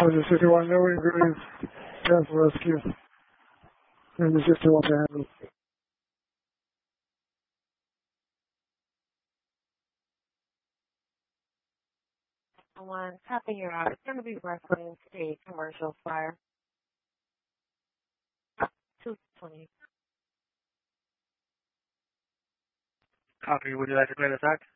the 61, no injuries, death rescue, and the 61 to handle. One, tapping your out. It's going to be reference a commercial fire. 220. Copy. Would you like to clear the site?